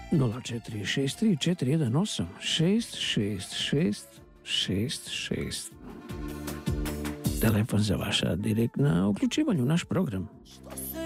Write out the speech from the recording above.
0463 418 66666. Telefon za vaša direktna uključivanje u naš program. Što se